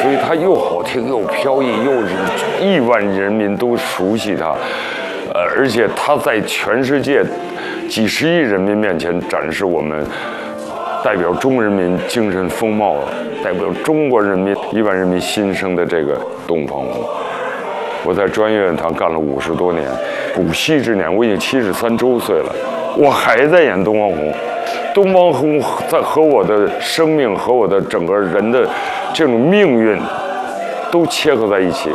所以它又好听又飘逸，又是亿万人民都熟悉它，而且它在全世界几十亿人民面前展示我们代表中国人民精神风貌，代表中国人民亿万人民心声的这个东方红。我在专业院堂干了50多年，古稀之年，我已经73周岁了，我还在演东方红。东方红在和我的生命和我的整个人的这种命运都切合在一起。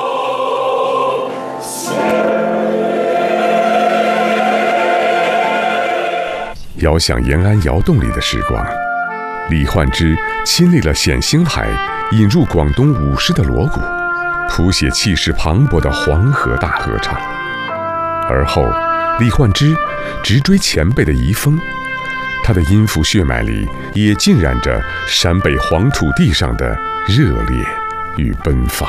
遥想延安窑洞里的时光，李焕之亲历了冼星海引入广东舞狮的锣鼓，谱写气势磅礴的黄河大合唱。而后，李焕之直追前辈的遗风，他的音符血脉里也浸染着陕北黄土地上的热烈与奔放。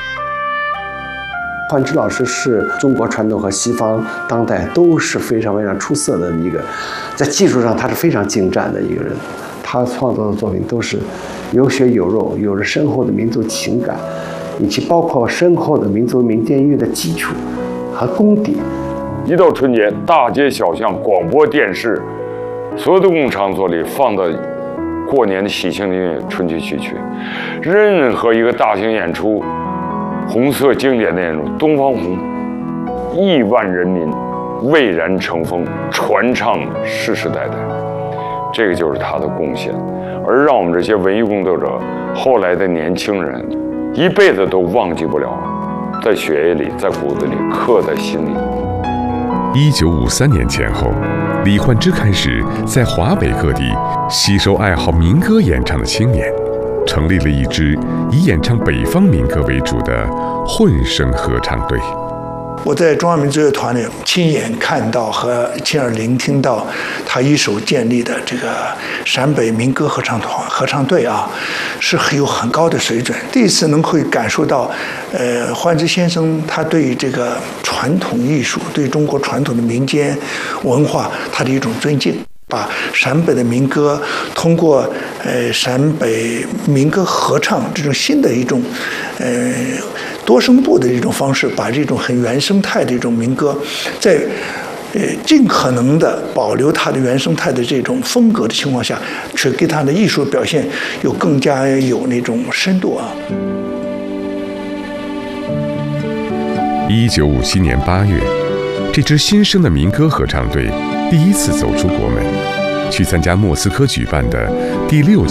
焕之老师是中国传统和西方当代都是非常非常出色的一个，在技术上他是非常精湛的一个人。他创作的作品都是有血有肉，有着深厚的民族情感，以及包括深厚的民族民间音乐的基础和功底。 一到春节，大街小巷、广播电视，所有的公共场所里放的过年的喜庆音乐、春曲序曲，任何一个大型演出。红色经典的演出，东方红，亿万人民蔚然成风，传唱世世代代，这个就是他的贡献。而让我们这些文艺工作者，后来的年轻人，一辈子都忘记不了，在血液里，在骨子里，刻在心里。 1953年前后，李焕之开始在华北各地吸收爱好民歌演唱的青年，成立了一支以演唱北方民歌为主的混声合唱队。 我在中央民族乐团里亲眼看到和亲耳聆听到他一手建立的这个陕北民歌合唱队啊，是有很高的水准。第一次能会感受到，焕之先生他对这个传统艺术、对中国传统的民间文化他的一种尊敬。把陕北的民歌通过陕北民歌合唱这种新的一种多声部的一种方式，把这种很原生态的一种民歌，在尽可能的保留它的原生态的这种风格的情况下，却给它的艺术表现有更加有那种深度啊。 1957年8月，这支新生的民歌合唱队第一次走出国门，去参加莫斯科举办的第6届